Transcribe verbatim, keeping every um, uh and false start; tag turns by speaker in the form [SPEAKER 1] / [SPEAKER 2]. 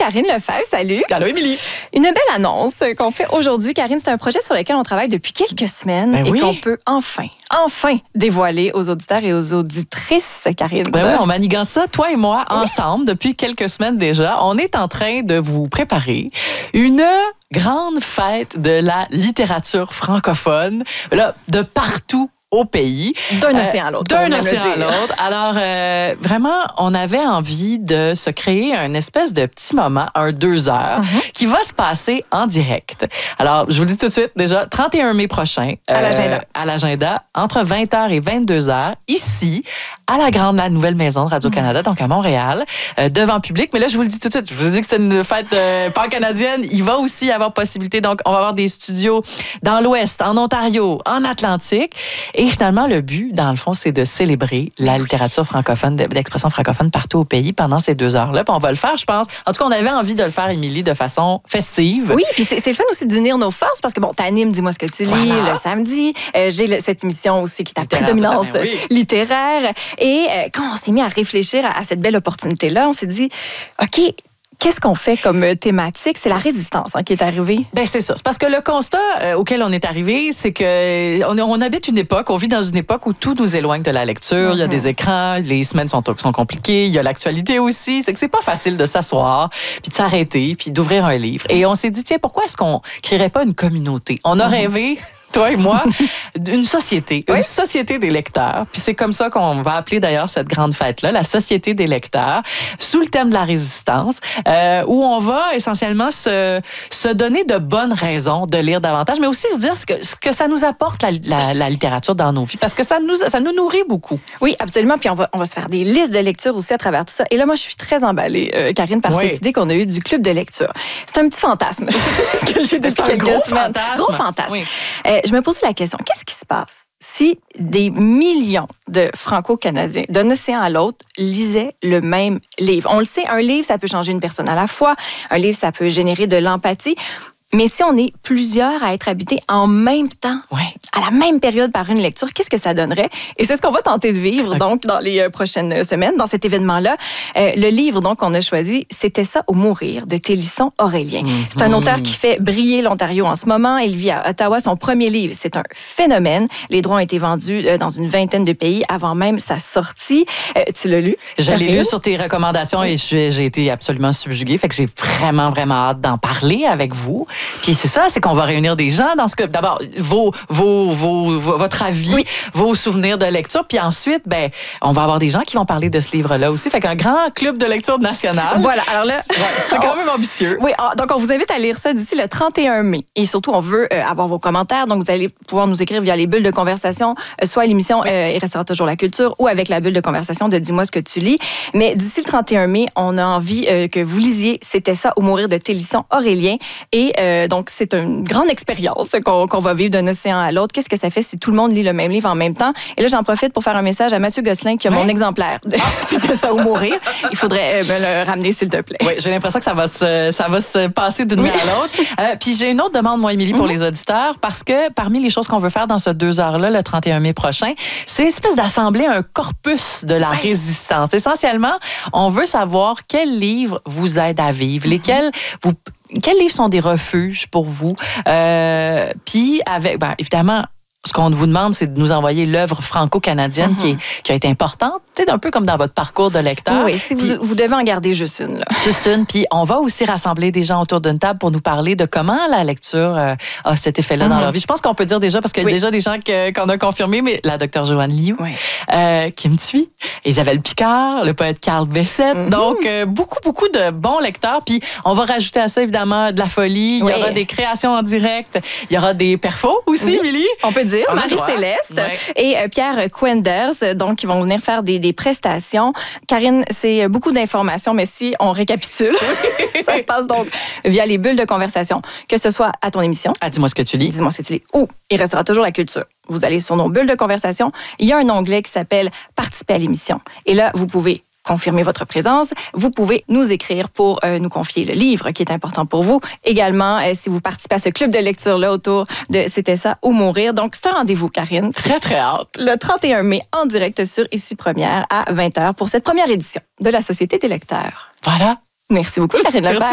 [SPEAKER 1] Karine Lefebvre, salut.
[SPEAKER 2] Allô, Émilie.
[SPEAKER 1] Une belle annonce qu'on fait aujourd'hui, Karine. C'est un projet sur lequel on travaille depuis quelques semaines
[SPEAKER 2] ben
[SPEAKER 1] et
[SPEAKER 2] oui.
[SPEAKER 1] qu'on peut enfin, enfin dévoiler aux auditeurs et aux auditrices, Karine.
[SPEAKER 2] Ben oui, on manigance ça, toi et moi, ensemble, depuis quelques semaines déjà. On est en train de vous préparer une grande fête de la littérature francophone, là, de partout au pays.
[SPEAKER 1] D'un océan à l'autre.
[SPEAKER 2] D'un océan à l'autre. Alors, euh, vraiment, on avait envie de se créer un espèce de petit moment, un deux heures, mm-hmm. qui va se passer en direct. Alors, je vous le dis tout de suite, déjà, trente et un mai prochain.
[SPEAKER 1] À euh, l'agenda.
[SPEAKER 2] À l'agenda, entre vingt heures et vingt-deux heures, ici, à la grande, la nouvelle maison de Radio-Canada, mm-hmm. donc à Montréal, euh, devant public. Mais là, je vous le dis tout de suite, je vous ai dit que c'est une fête euh, pan-canadienne. Il va aussi y avoir possibilité. Donc, on va avoir des studios dans l'Ouest, en Ontario, en Atlantique. Et finalement, le but, dans le fond, c'est de célébrer la littérature francophone, d'expression francophone partout au pays pendant ces deux heures-là. Puis on va le faire, je pense. En tout cas, on avait envie de le faire, Émilie, de façon festive.
[SPEAKER 1] Oui, puis c'est, c'est le fun aussi d'unir nos forces parce que, bon, t'animes Dis-moi ce que tu lis voilà. le samedi. Euh, j'ai le, cette émission aussi qui est à prédominance ben oui. littéraire. Et euh, quand on s'est mis à réfléchir à, à cette belle opportunité-là, on s'est dit, OK, qu'est-ce qu'on fait comme thématique? C'est la résistance hein, qui est arrivée.
[SPEAKER 2] Ben c'est ça. C'est parce que le constat euh, auquel on est arrivé, c'est que on, on habite une époque, on vit dans une époque où tout nous éloigne de la lecture. Mm-hmm. Il y a des écrans, les semaines sont, sont compliquées, il y a l'actualité aussi. C'est que c'est pas facile de s'asseoir, puis de s'arrêter, puis d'ouvrir un livre. Et on s'est dit, tiens, pourquoi est-ce qu'on créerait pas une communauté? On a mm-hmm. rêvé... toi et moi, une société, oui? une société des lecteurs. Puis c'est comme ça qu'on va appeler d'ailleurs cette grande fête-là, la Société des lecteurs, sous le thème de la résistance, euh, où on va essentiellement se, se donner de bonnes raisons de lire davantage, mais aussi se dire ce que, ce que ça nous apporte, la, la, la littérature dans nos vies, parce que ça nous, ça nous nourrit beaucoup.
[SPEAKER 1] Oui, absolument. Puis on va, on va se faire des listes de lecture aussi à travers tout ça. Et là, moi, je suis très emballée, euh, Karine, par oui. cette idée qu'on a eue du club de lecture. C'est un petit fantasme que j'ai depuis quelques
[SPEAKER 2] gros
[SPEAKER 1] semaines.
[SPEAKER 2] Fantasme.
[SPEAKER 1] Gros fantasme.
[SPEAKER 2] Oui.
[SPEAKER 1] Euh, je me posais la question, qu'est-ce qui se passe si des millions de Franco-Canadiens, d'un océan à l'autre, lisaient le même livre? On le sait, un livre, ça peut changer une personne à la fois. Un livre, ça peut générer de l'empathie. Mais si on est plusieurs à être habités en même temps,
[SPEAKER 2] ouais.
[SPEAKER 1] à la même période par une lecture, qu'est-ce que ça donnerait? Et c'est ce qu'on va tenter de vivre okay. donc dans les euh, prochaines semaines, dans cet événement-là. Euh, le livre donc qu'on a choisi, C'était ça ou mourir, de Télisson Aurélien. Mm-hmm. C'est un auteur qui fait briller l'Ontario en ce moment. Il vit à Ottawa. Son premier livre, c'est un phénomène. Les droits ont été vendus euh, dans une vingtaine de pays avant même sa sortie. Euh, tu l'as lu?
[SPEAKER 2] Je l'ai lu sur tes recommandations oui. et j'ai, j'ai été absolument subjuguée. Fait que j'ai vraiment, vraiment hâte d'en parler avec vous. Puis c'est ça, c'est qu'on va réunir des gens dans ce club. D'abord, vos, vos, vos, vos, votre avis, oui. vos souvenirs de lecture. Puis ensuite, ben, on va avoir des gens qui vont parler de ce livre-là aussi. Fait qu'un grand club de lecture national.
[SPEAKER 1] Voilà. Alors là,
[SPEAKER 2] ouais, c'est quand même ambitieux.
[SPEAKER 1] Oui, donc on vous invite à lire ça d'ici le trente et un mai. Et surtout, on veut euh, avoir vos commentaires. Donc, vous allez pouvoir nous écrire via les bulles de conversation, euh, soit à l'émission oui. euh, Il restera toujours la culture ou avec la bulle de conversation de Dis-moi ce que tu lis. Mais d'ici le trente et un mai, on a envie euh, que vous lisiez C'était ça ou mourir de Télisson Aurélien. Et euh, donc, c'est une grande expérience qu'on, qu'on va vivre d'un océan à l'autre. Qu'est-ce que ça fait si tout le monde lit le même livre en même temps? Et là, j'en profite pour faire un message à Mathieu Gosselin qui a ouais. mon exemplaire de C'était ça ou mourir. Il faudrait euh, me le ramener, s'il te plaît.
[SPEAKER 2] Oui, j'ai l'impression que ça va se, ça va se passer d'une oui. main à l'autre. Euh, puis j'ai une autre demande, moi, Émilie, pour mm-hmm. les auditeurs, parce que parmi les choses qu'on veut faire dans ce deux heures-là, le trente et un mai prochain, c'est une espèce d'assembler un corpus de la ouais. résistance. Essentiellement, on veut savoir quels livres vous aident à vivre, mm-hmm. lesquels vous... Quels livres sont des refuges pour vous? Euh, puis, avec, ben, évidemment, ce qu'on vous demande, c'est de nous envoyer l'œuvre franco-canadienne mm-hmm. qui, est, qui a été importante, tu sais, un peu comme dans votre parcours de lecteur.
[SPEAKER 1] Oui, si puis, vous, vous devez en garder juste une. Là.
[SPEAKER 2] Juste une. Puis on va aussi rassembler des gens autour d'une table pour nous parler de comment la lecture euh, a cet effet-là mm-hmm. dans leur vie. Je pense qu'on peut dire déjà, parce qu'il y a oui. déjà des gens que, qu'on a confirmés, mais la docteure Joanne Liu, oui. euh, Kim Thuy, Isabelle Picard, le poète Carl Bessette. Mm-hmm. Donc, euh, beaucoup, beaucoup de bons lecteurs. Puis on va rajouter à ça, évidemment, de la folie. Il oui. y aura des créations en direct. Il y aura des perfos aussi, oui. Émilie.
[SPEAKER 1] On peut dire. Marie-Céleste ouais. et euh, Pierre Quenders, donc, qui vont venir faire des, des prestations. Karine, c'est beaucoup d'informations, mais si on récapitule, ça se passe donc via les bulles de conversation, que ce soit à ton émission.
[SPEAKER 2] Ah, dis-moi ce que tu lis.
[SPEAKER 1] Dis-moi ce que tu lis. Ou il restera toujours la culture. Vous allez sur nos bulles de conversation. Il y a un onglet qui s'appelle « Participer à l'émission ». Et là, vous pouvez confirmer votre présence. Vous pouvez nous écrire pour euh, nous confier le livre qui est important pour vous. Également, euh, si vous participez à ce club de lecture-là autour de C'était ça ou mourir. Donc, c'est un rendez-vous, Karine.
[SPEAKER 2] Très, très hâte.
[SPEAKER 1] Le trente et un mai, en direct sur Ici Première à vingt heures pour cette première édition de la Société des lecteurs.
[SPEAKER 2] Voilà.
[SPEAKER 1] Merci beaucoup, Karine Lefebvre.